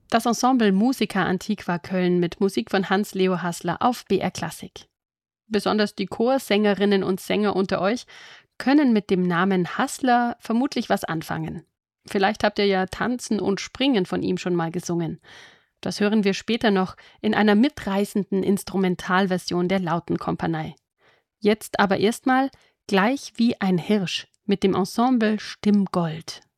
Das Ensemble Musica Antiqua Köln mit Musik von Hans-Leo Haßler auf BR Klassik. Besonders die Chorsängerinnen und Sänger unter euch können mit dem Namen Haßler vermutlich was anfangen. Vielleicht habt ihr ja Tanzen und Springen von ihm schon mal gesungen. Das hören wir später noch in einer mitreißenden Instrumentalversion der Lautenkompanie. Jetzt aber erstmal Gleich wie ein Hirsch mit dem Ensemble Stimmgold.